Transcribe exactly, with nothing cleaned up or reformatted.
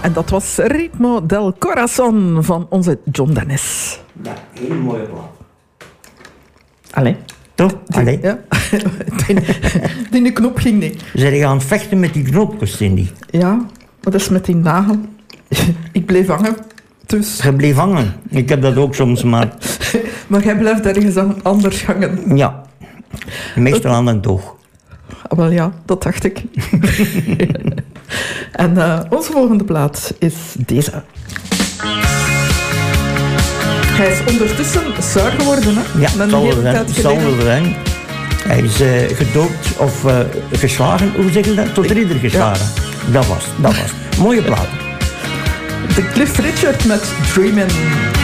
En dat was Ritmo del Corazon van onze John Dennis. Ja, hele mooie plaat. Allee. Toch? Allee. Ja. die, die knop ging niet. Zijn je aan het vechten met die knopjes, Cindy? Ja, wat is met die nagel? Ik bleef hangen. Dus. Je bleef hangen. Ik heb dat ook soms, maar... Maar jij blijft ergens anders hangen. Ja. Meestal aan een toog. Ah, wel ja, dat dacht ik. En uh, onze volgende plaat is deze. Hij is ondertussen zuur geworden, hè? Ja, Na een zal hele wel tijd zijn. Zal geleden. wel zijn. Hij is uh, gedoopt of uh, geslagen, hoe zeg je dat? Tot ridder geslagen. Ja. Dat was, dat was. Mooie plaat. De Cliff Richard met Dreamin'.